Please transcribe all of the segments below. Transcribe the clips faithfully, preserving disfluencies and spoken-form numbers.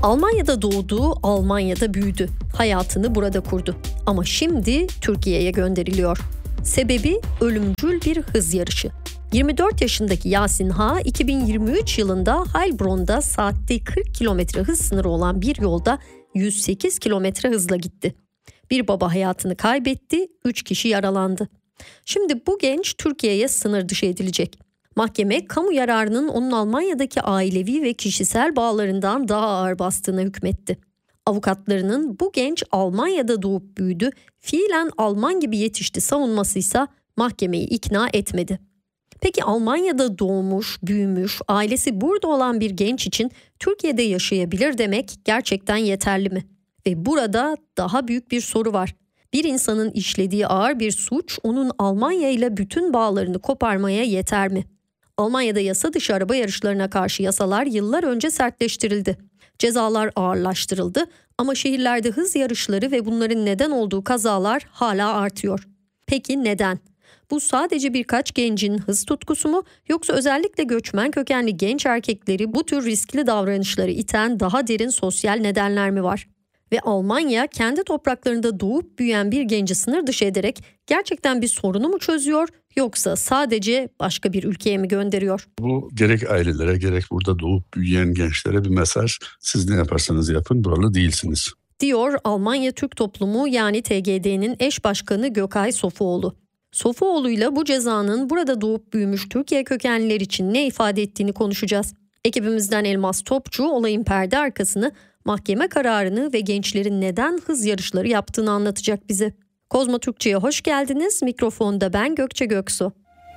Almanya'da doğdu, Almanya'da büyüdü. Hayatını burada kurdu. Ama şimdi Türkiye'ye gönderiliyor. Sebebi ölümcül bir hız yarışı. yirmi dört yaşındaki Yasin Ha, iki bin yirmi üç yılında Heilbronn'da saatte kırk kilometre hız sınırı olan bir yolda yüz sekiz kilometre hızla gitti. Bir baba hayatını kaybetti, üç kişi yaralandı. Şimdi bu genç Türkiye'ye sınır dışı edilecek. Mahkeme, kamu yararının onun Almanya'daki ailevi ve kişisel bağlarından daha ağır bastığına hükmetti. Avukatlarının bu genç Almanya'da doğup büyüdü, fiilen Alman gibi yetişti savunmasıysa mahkemeyi ikna etmedi. Peki Almanya'da doğmuş, büyümüş, ailesi burada olan bir genç için Türkiye'de yaşayabilir demek gerçekten yeterli mi? Ve burada daha büyük bir soru var. Bir insanın işlediği ağır bir suç onun Almanya ile bütün bağlarını koparmaya yeter mi? Almanya'da yasa dışı araba yarışlarına karşı yasalar yıllar önce sertleştirildi. Cezalar ağırlaştırıldı ama şehirlerde hız yarışları ve bunların neden olduğu kazalar hala artıyor. Peki neden? Bu sadece birkaç gencin hız tutkusu mu, yoksa özellikle göçmen kökenli genç erkekleri bu tür riskli davranışları iten daha derin sosyal nedenler mi var? Ve Almanya kendi topraklarında doğup büyüyen bir genci sınır dışı ederek gerçekten bir sorunu mu çözüyor, yoksa sadece başka bir ülkeye mi gönderiyor? Bu gerek ailelere gerek burada doğup büyüyen gençlere bir mesaj. Siz ne yaparsanız yapın buralı değilsiniz, diyor Almanya Türk Toplumu yani T G D'nin eş başkanı Gökay Sofuoğlu. Sofuoğlu'yla bu cezanın burada doğup büyümüş Türkiye kökenliler için ne ifade ettiğini konuşacağız. Ekibimizden Elmas Topçu olayın perde arkasını, mahkeme kararını ve gençlerin neden hız yarışları yaptığını anlatacak bize. Kozmo Türkçe'ye hoş geldiniz. Mikrofonda ben Gökçe Göksu.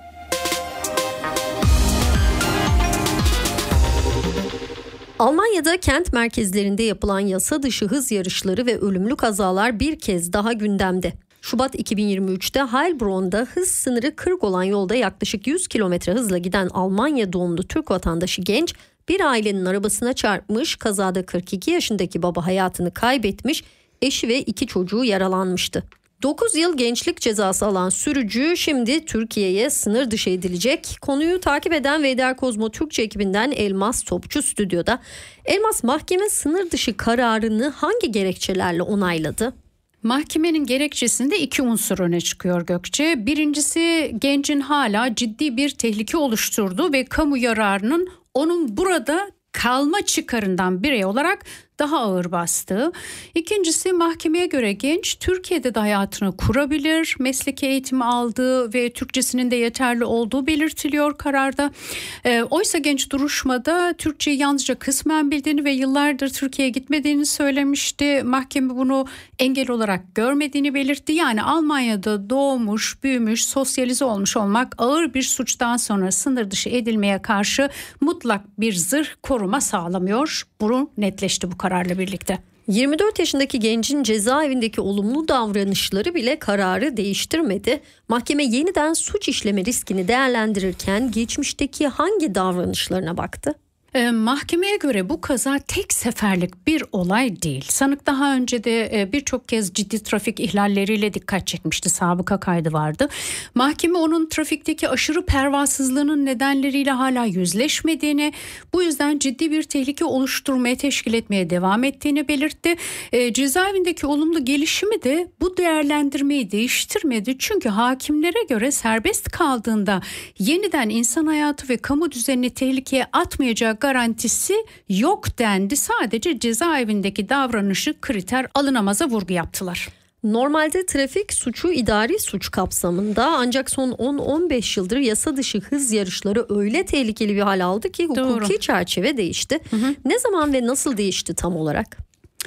Almanya'da kent merkezlerinde yapılan yasa dışı hız yarışları ve ölümlü kazalar bir kez daha gündemde. Şubat iki bin yirmi üçte Heilbronn'da hız sınırı kırk olan yolda yaklaşık yüz kilometre hızla giden Almanya doğumlu Türk vatandaşı genç bir ailenin arabasına çarpmış, kazada kırk iki yaşındaki baba hayatını kaybetmiş, eşi ve iki çocuğu yaralanmıştı. dokuz yıl gençlik cezası alan sürücü şimdi Türkiye'ye sınır dışı edilecek. Konuyu takip eden V D R Kozmo Türkçe ekibinden Elmas Topçu stüdyoda. Elmas, mahkeme sınır dışı kararını hangi gerekçelerle onayladı? Mahkemenin gerekçesinde iki unsur öne çıkıyor Gökçe. Birincisi, gencin hala ciddi bir tehlike oluşturduğu ve kamu yararının onun burada kalma çıkarından birey olarak daha ağır bastığı. İkincisi, mahkemeye göre genç Türkiye'de de hayatını kurabilir, mesleki eğitimi aldığı ve Türkçesinin de yeterli olduğu belirtiliyor kararda. E, oysa genç duruşmada Türkçeyi yalnızca kısmen bildiğini ve yıllardır Türkiye'ye gitmediğini söylemişti. Mahkeme bunu engel olarak görmediğini belirtti. Yani Almanya'da doğmuş, büyümüş, sosyalize olmuş olmak ağır bir suçtan sonra sınır dışı edilmeye karşı mutlak bir zırh koruma sağlamıyor. Bu netleşti bu kararla birlikte. yirmi dört yaşındaki gencin cezaevindeki olumlu davranışları bile kararı değiştirmedi. Mahkeme yeniden suç işleme riskini değerlendirirken geçmişteki hangi davranışlarına baktı? E, mahkemeye göre bu kaza tek seferlik bir olay değil. Sanık daha önce de e, birçok kez ciddi trafik ihlalleriyle dikkat çekmişti. Sabıka kaydı vardı. Mahkeme onun trafikteki aşırı pervasızlığının nedenleriyle hala yüzleşmediğini, bu yüzden ciddi bir tehlike oluşturmaya, teşkil etmeye devam ettiğini belirtti. E, cezaevindeki olumlu gelişimi de bu değerlendirmeyi değiştirmedi. Çünkü hakimlere göre serbest kaldığında yeniden insan hayatı ve kamu düzenini tehlikeye atmayacak garantisi yok dendi. Sadece cezaevindeki davranışı kriter alınamaza vurgu yaptılar. Normalde trafik suçu idari suç kapsamında, ancak son on on beş yıldır yasa dışı hız yarışları öyle tehlikeli bir hal aldı ki hukuki Doğru. çerçeve değişti. Hı hı. Ne zaman ve nasıl değişti tam olarak?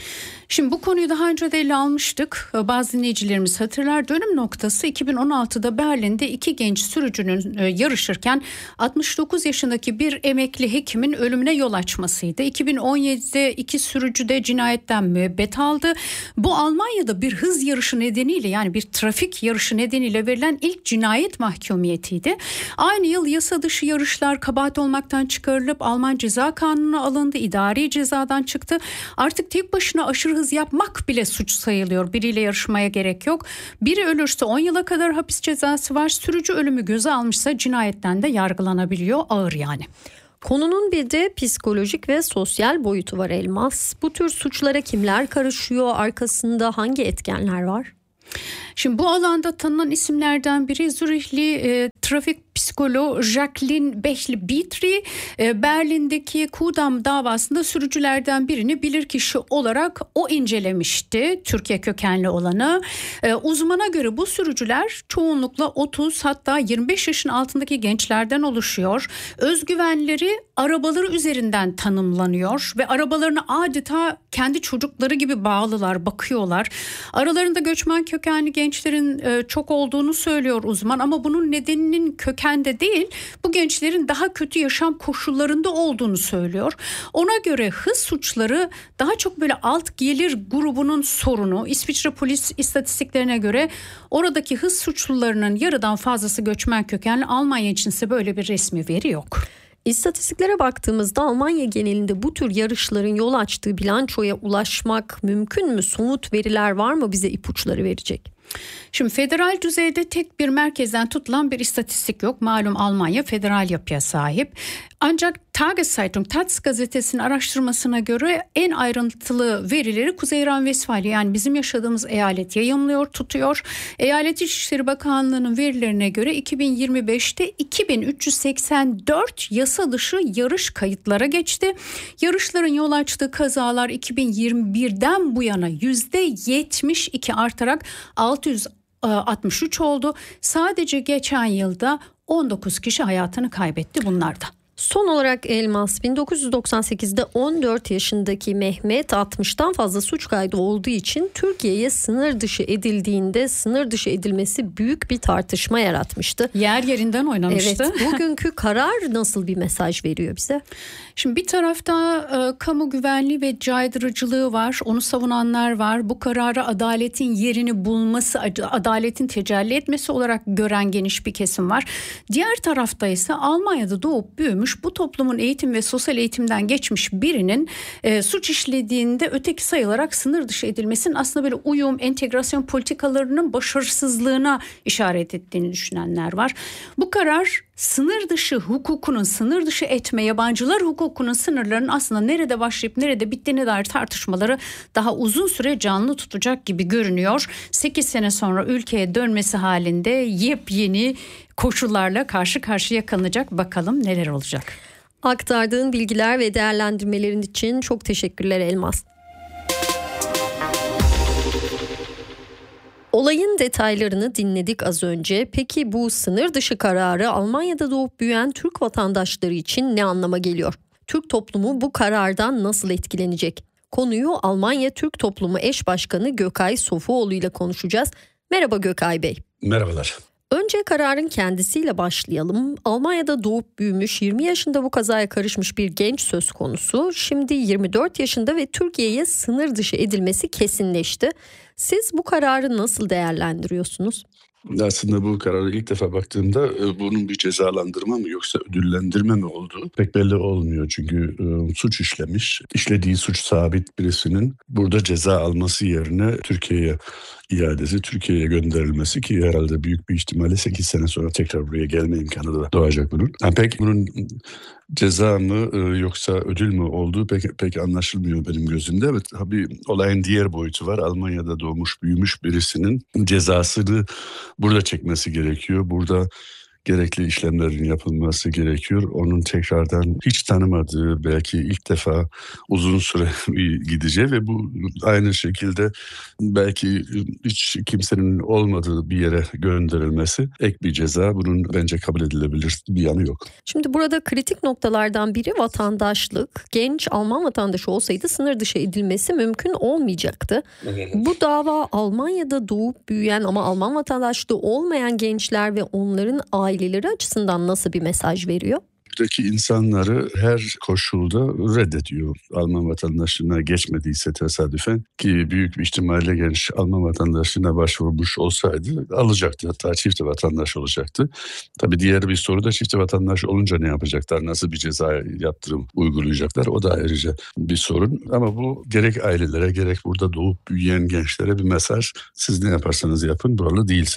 Şimdi bu konuyu daha önce de ele almıştık. Bazı dinleyicilerimiz hatırlar. Dönüm noktası iki bin on altıda Berlin'de iki genç sürücünün yarışırken altmış dokuz yaşındaki bir emekli hekimin ölümüne yol açmasıydı. iki bin on yedide iki sürücü de cinayetten müebbet aldı. Bu Almanya'da bir hız yarışı nedeniyle, yani bir trafik yarışı nedeniyle verilen ilk cinayet mahkumiyetiydi. Aynı yıl yasa dışı yarışlar kabahat olmaktan çıkarılıp Alman Ceza Kanunu'na alındı. İdari cezadan çıktı. Artık tek başına aşırı hız yapmak bile suç sayılıyor. Biriyle yarışmaya gerek yok. Biri ölürse on yıla kadar hapis cezası var. Sürücü ölümü göze almışsa cinayetten de yargılanabiliyor. Ağır yani. Konunun bir de psikolojik ve sosyal boyutu var Elmas. Bu tür suçlara kimler karışıyor? Arkasında hangi etkenler var? Şimdi bu alanda tanınan isimlerden biri Zürihli e, trafik psikoloğu Jacqueline Bechli-Bitri, e, Berlin'deki Kudam davasında sürücülerden birini bilirkişi olarak o incelemişti, Türkiye kökenli olanı. E, uzmana göre bu sürücüler çoğunlukla otuz hatta yirmi beş yaşın altındaki gençlerden oluşuyor. Özgüvenleri arabaları üzerinden tanımlanıyor ve arabalarına adeta kendi çocukları gibi bağlılar, bakıyorlar. Aralarında göçmen kökenli gençlerin e, çok olduğunu söylüyor uzman, ama bunun nedeninin kökende değil, bu gençlerin daha kötü yaşam koşullarında olduğunu söylüyor. Ona göre hız suçları daha çok böyle alt gelir grubunun sorunu. İsviçre polis istatistiklerine göre oradaki hız suçlularının yarıdan fazlası göçmen kökenli. Almanya içinse böyle bir resmi veri yok. İstatistiklere baktığımızda Almanya genelinde bu tür yarışların yol açtığı bilançoya ulaşmak mümkün mü? Somut veriler var mı bize ipuçları verecek? Şimdi federal düzeyde tek bir merkezden tutulan bir istatistik yok. Malum Almanya federal yapıya sahip. Ancak Tageszeitung, Taz gazetesinin araştırmasına göre en ayrıntılı verileri Kuzey Ren-Vesfalya, yani bizim yaşadığımız eyalet yayımlıyor, tutuyor. Eyalet İçişleri Bakanlığı'nın verilerine göre iki bin yirmi beşte iki bin üç yüz seksen dört yasa dışı yarış kayıtlara geçti. Yarışların yol açtığı kazalar iki bin yirmi birden bu yana yüzde yetmiş iki artarak altı yüz altmış üç oldu. Sadece geçen yılda on dokuz kişi hayatını kaybetti bunlarda. Son olarak Elmas, bin dokuz yüz doksan sekizde on dört yaşındaki Mehmet altmıştan fazla suç kaydı olduğu için Türkiye'ye sınır dışı edildiğinde sınır dışı edilmesi büyük bir tartışma yaratmıştı. Yer yerinden oynamıştı. Evet, bugünkü karar nasıl bir mesaj veriyor bize? Şimdi bir tarafta e, kamu güvenliği ve caydırıcılığı var. Onu savunanlar var. Bu kararı adaletin yerini bulması, adaletin tecelli etmesi olarak gören geniş bir kesim var. Diğer tarafta ise Almanya'da doğup büyümüş, bu toplumun eğitim ve sosyal eğitimden geçmiş birinin e, suç işlediğinde öteki sayılarak sınır dışı edilmesinin aslında böyle uyum, entegrasyon politikalarının başarısızlığına işaret ettiğini düşünenler var. Bu karar sınır dışı hukukunun, sınır dışı etme, yabancılar hukukunun sınırlarının aslında nerede başlayıp nerede bittiğine dair tartışmaları daha uzun süre canlı tutacak gibi görünüyor. sekiz sene sonra ülkeye dönmesi halinde yepyeni koşullarla karşı karşıya kalınacak. Bakalım neler olacak. Aktardığın bilgiler ve değerlendirmelerin için çok teşekkürler Elmas. Olayın detaylarını dinledik az önce. Peki bu sınır dışı kararı Almanya'da doğup büyüyen Türk vatandaşları için ne anlama geliyor? Türk toplumu bu karardan nasıl etkilenecek? Konuyu Almanya Türk Toplumu Eş Başkanı Gökay Sofuoğlu ile konuşacağız. Merhaba Gökay Bey. Merhabalar. Önce kararın kendisiyle başlayalım. Almanya'da doğup büyümüş, yirmi yaşında bu kazaya karışmış bir genç söz konusu. Şimdi yirmi dört yaşında ve Türkiye'ye sınır dışı edilmesi kesinleşti. Siz bu kararı nasıl değerlendiriyorsunuz? Aslında bu karara ilk defa baktığımda bunun bir cezalandırma mı yoksa ödüllendirme mi olduğu pek belli olmuyor. Çünkü e, suç işlemiş, işlediği suç sabit birisinin burada ceza alması yerine Türkiye'ye iadesi, Türkiye'ye gönderilmesi, ki herhalde büyük bir ihtimalle sekiz sene sonra tekrar buraya gelme imkanı da doğacak bunun. Yani pek bunun ceza mı e, yoksa ödül mü olduğu pek, pek anlaşılmıyor benim gözümde. Evet, tabii olayın diğer boyutu var. Almanya'da doğmuş, büyümüş birisinin cezasını burada çekmesi gerekiyor. Burada gerekli işlemlerin yapılması gerekiyor. Onun tekrardan hiç tanımadığı, belki ilk defa uzun süre gideceği ve bu aynı şekilde belki hiç kimsenin olmadığı bir yere gönderilmesi ek bir ceza. Bunun bence kabul edilebilir bir yanı yok. Şimdi burada kritik noktalardan biri vatandaşlık. Genç Alman vatandaşı olsaydı sınır dışı edilmesi mümkün olmayacaktı. Evet. Bu dava Almanya'da doğup büyüyen ama Alman vatandaşlığı olmayan gençler ve onların aileleri aileleri açısından nasıl bir mesaj veriyor? Buradaki insanları her koşulda reddediyor. Alman vatandaşlığına geçmediyse tesadüfen, ki büyük bir ihtimalle genç Alman vatandaşlığına başvurmuş olsaydı alacaktı. Hatta çift vatandaş olacaktı. Tabii diğer bir soru da çift vatandaş olunca ne yapacaklar? Nasıl bir ceza yaptırım uygulayacaklar? O da ayrıca bir sorun. Ama bu gerek ailelere gerek burada doğup büyüyen gençlere bir mesaj. Siz ne yaparsanız yapın buralı değilsiniz.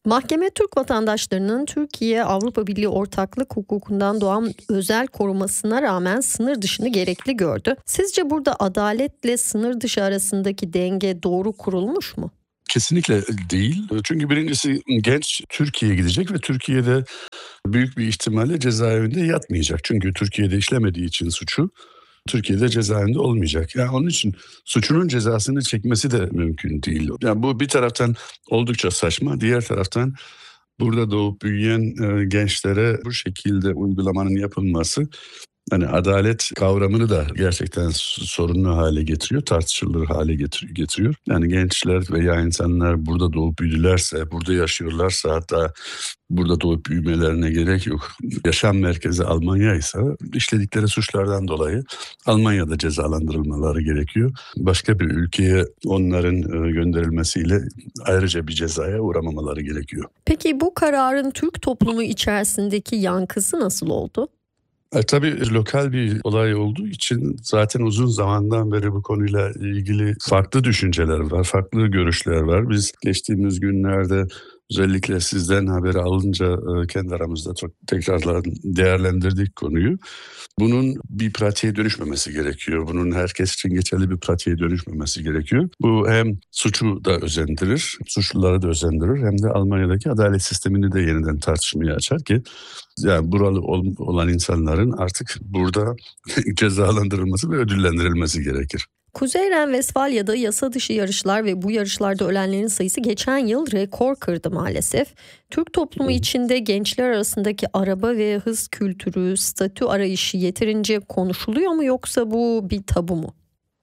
Mahkeme Türk vatandaşlarının Türkiye-Avrupa Birliği ortaklık hukukundan doğan özel korumasına rağmen sınır dışını gerekli gördü. Sizce burada adaletle sınır dışı arasındaki denge doğru kurulmuş mu? Kesinlikle değil. Çünkü birincisi genç Türkiye'ye gidecek ve Türkiye'de büyük bir ihtimalle cezaevinde yatmayacak. Çünkü Türkiye'de işlemediği için suçu Türkiye'de cezaevinde olmayacak. Yani onun için suçunun cezasını çekmesi de mümkün değil. Yani bu bir taraftan oldukça saçma, diğer taraftan burada doğup büyüyen e, gençlere bu şekilde uygulamanın yapılması hani adalet kavramını da gerçekten sorunlu hale getiriyor, tartışılır hale getiriyor. Yani gençler veya insanlar burada doğup büyüdülerse, burada yaşıyorlarsa, hatta burada doğup büyümelerine gerek yok. Yaşam merkezi Almanya ise işledikleri suçlardan dolayı Almanya'da cezalandırılmaları gerekiyor. Başka bir ülkeye onların gönderilmesiyle ayrıca bir cezaya uğramamaları gerekiyor. Peki bu kararın Türk toplumu içerisindeki yankısı nasıl oldu? E, tabii lokal bir olay olduğu için zaten uzun zamandan beri bu konuyla ilgili farklı düşünceler var, farklı görüşler var. Biz geçtiğimiz günlerde özellikle sizden haberi alınca e, kendi aramızda çok tekrardan değerlendirdik konuyu. Bunun bir pratiğe dönüşmemesi gerekiyor. Bunun herkes için geçerli bir pratiğe dönüşmemesi gerekiyor. Bu hem suçu da özendirir, suçluları da özendirir, hem de Almanya'daki adalet sistemini de yeniden tartışmaya açar ki yani buralı olan insanların artık burada cezalandırılması ve ödüllendirilmesi gerekir. Kuzey Ren-Vesfalya'da yasa dışı yarışlar ve bu yarışlarda ölenlerin sayısı geçen yıl rekor kırdı maalesef. Türk toplumu içinde gençler arasındaki araba ve hız kültürü, statü arayışı yeterince konuşuluyor mu, yoksa bu bir tabu mu?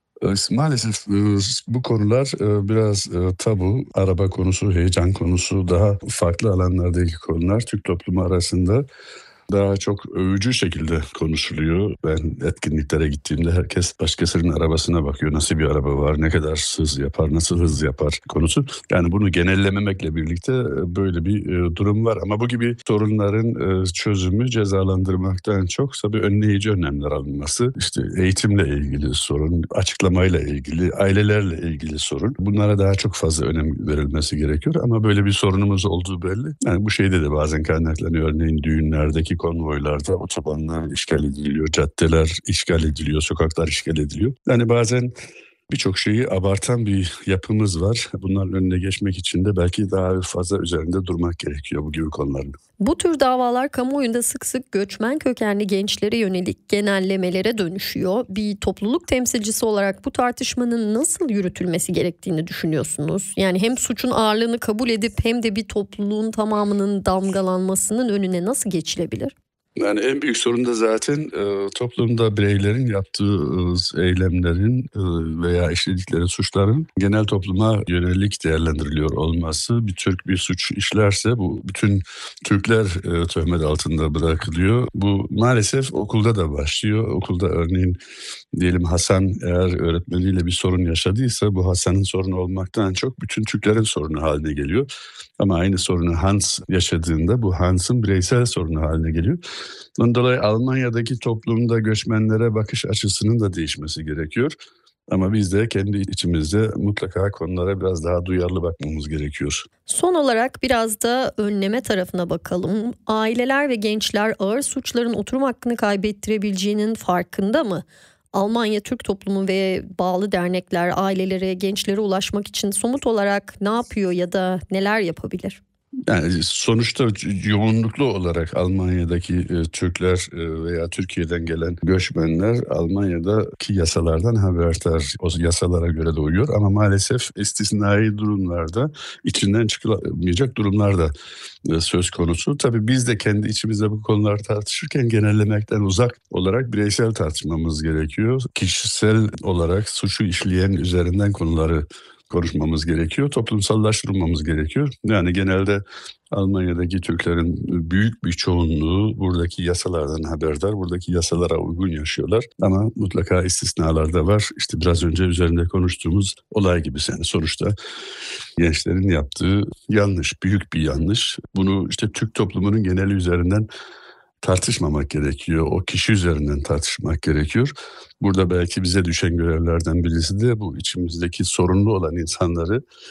Maalesef bu konular biraz tabu. Araba konusu, heyecan konusu, daha farklı alanlardaki konular Türk toplumu arasında daha çok övücü şekilde konuşuluyor. Ben etkinliklere gittiğimde herkes başkasının arabasına bakıyor. Nasıl bir araba var, ne kadar hız yapar, nasıl hız yapar konusu. Yani bunu genellememekle birlikte böyle bir durum var. Ama bu gibi sorunların çözümü cezalandırmaktan çok tabii önleyici önlemler alınması. İşte eğitimle ilgili sorun, açıklamayla ilgili, ailelerle ilgili sorun. Bunlara daha çok fazla önem verilmesi gerekiyor. Ama böyle bir sorunumuz olduğu belli. Yani bu şeyde de bazen kaynaklanıyor. Örneğin düğünlerdeki konvoylarda otobanlar işgal ediliyor, caddeler işgal ediliyor, sokaklar işgal ediliyor. Yani bazen birçok şeyi abartan bir yapımız var. Bunların önüne geçmek için de belki daha fazla üzerinde durmak gerekiyor bu gibi konuların. Bu tür davalar kamuoyunda sık sık göçmen kökenli gençlere yönelik genellemelere dönüşüyor. Bir topluluk temsilcisi olarak bu tartışmanın nasıl yürütülmesi gerektiğini düşünüyorsunuz? Yani hem suçun ağırlığını kabul edip hem de bir topluluğun tamamının damgalanmasının önüne nasıl geçilebilir? Yani en büyük sorun da zaten e, toplumda bireylerin yaptığı e, eylemlerin e, veya işledikleri suçların genel topluma yönelik değerlendiriliyor olması. Bir Türk bir suç işlerse bu bütün Türkler e, töhmet altında bırakılıyor. Bu maalesef okulda da başlıyor. Okulda örneğin diyelim Hasan eğer öğretmeniyle bir sorun yaşadıysa bu Hasan'ın sorunu olmaktan çok bütün Türklerin sorunu haline geliyor. Ama aynı sorunu Hans yaşadığında bu Hans'ın bireysel sorunu haline geliyor. Ondan dolayı Almanya'daki toplumda göçmenlere bakış açısının da değişmesi gerekiyor. Ama biz de kendi içimizde mutlaka konulara biraz daha duyarlı bakmamız gerekiyor. Son olarak biraz da önleme tarafına bakalım. Aileler ve gençler ağır suçların oturum hakkını kaybettirebileceğinin farkında mı? Almanya Türk toplumu ve bağlı dernekler ailelere, gençlere ulaşmak için somut olarak ne yapıyor ya da neler yapabilir? Yani sonuçta yoğunluklu olarak Almanya'daki e, Türkler e, veya Türkiye'den gelen göçmenler Almanya'daki yasalardan haberdar. O yasalara göre de uyuyor ama maalesef istisnai durumlarda içinden çıkılamayacak durumlar da e, söz konusu. Tabii biz de kendi içimizde bu konuları tartışırken genellemekten uzak olarak bireysel tartışmamız gerekiyor. Kişisel olarak suçu işleyen üzerinden konuları konuşmamız gerekiyor, toplumsallaştırmamız gerekiyor. Yani genelde Almanya'daki Türklerin büyük bir çoğunluğu buradaki yasalardan haberdar, buradaki yasalara uygun yaşıyorlar. Ama mutlaka istisnalar da var. İşte biraz önce üzerinde konuştuğumuz olay gibi yani sonuçta gençlerin yaptığı yanlış, büyük bir yanlış. Bunu işte Türk toplumunun geneli üzerinden tartışmamak gerekiyor. O kişi üzerinden tartışmak gerekiyor. Burada belki bize düşen görevlerden birisi de bu içimizdeki sorunlu olan insanları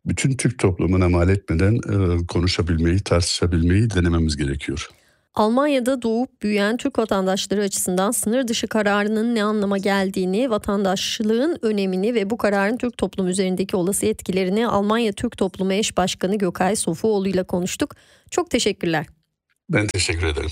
bütün Türk toplumuna mal etmeden e, konuşabilmeyi, tartışabilmeyi denememiz gerekiyor. Almanya'da doğup büyüyen Türk vatandaşları açısından sınır dışı kararının ne anlama geldiğini, vatandaşlığın önemini ve bu kararın Türk toplumu üzerindeki olası etkilerini Almanya Türk Toplumu Eş Başkanı Gökay Sofuoğlu ile konuştuk. Çok teşekkürler. Ben teşekkür ederim.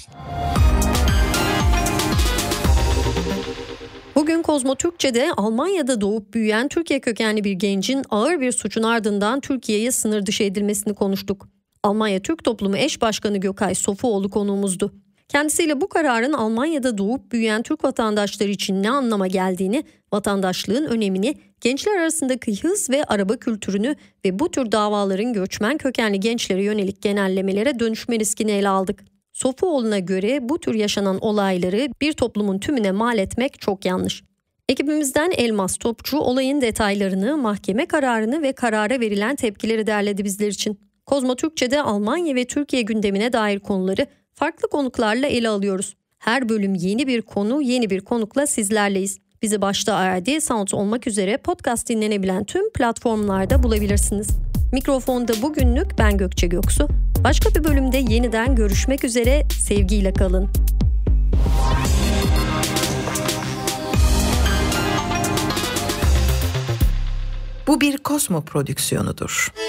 Bugün Kozmo Türkçe'de Almanya'da doğup büyüyen Türkiye kökenli bir gencin ağır bir suçun ardından Türkiye'ye sınır dışı edilmesini konuştuk. Almanya Türk Toplumu Eş Başkanı Gökay Sofuoğlu konuğumuzdu. Kendisiyle bu kararın Almanya'da doğup büyüyen Türk vatandaşları için ne anlama geldiğini, vatandaşlığın önemini, gençler arasındaki hız ve araba kültürünü ve bu tür davaların göçmen kökenli gençlere yönelik genellemelere dönüşme riskini ele aldık. Sofuoğlu'na göre bu tür yaşanan olayları bir toplumun tümüne mal etmek çok yanlış. Ekibimizden Elmas Topçu olayın detaylarını, mahkeme kararını ve karara verilen tepkileri derledi bizler için. Kozmo Türkçe'de Almanya ve Türkiye gündemine dair konuları farklı konuklarla ele alıyoruz. Her bölüm yeni bir konu, yeni bir konukla sizlerleyiz. Bizi başta A R D Sound olmak üzere podcast dinlenebilen tüm platformlarda bulabilirsiniz. Mikrofonda bugünlük ben Gökçe Göksu. Başka bir bölümde yeniden görüşmek üzere, sevgiyle kalın. Bu bir Kozmo prodüksiyonudur.